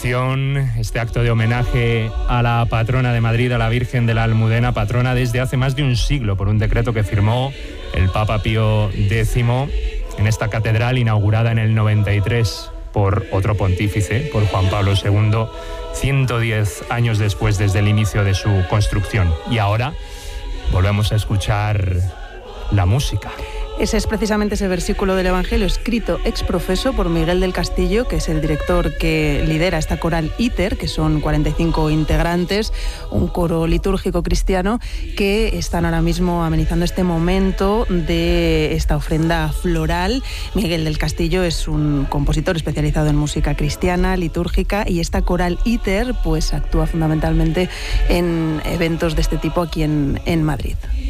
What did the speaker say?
procesión, este acto de homenaje a la patrona de Madrid, a la Virgen de la Almudena, patrona desde hace más de un siglo por un decreto que firmó el Papa Pío X en esta catedral inaugurada en el 93 por otro pontífice, por Juan Pablo II, 110 años después desde el inicio de su construcción. Y ahora volvemos a escuchar la música. Ese es precisamente ese versículo del Evangelio escrito ex profeso por Miguel del Castillo, que es el director que lidera esta coral ITER, que son 45 integrantes, un coro litúrgico cristiano, que están ahora mismo amenizando este momento de esta ofrenda floral. Miguel del Castillo es un compositor especializado en música cristiana, litúrgica, y esta coral ITER pues actúa fundamentalmente en eventos de este tipo aquí en Madrid.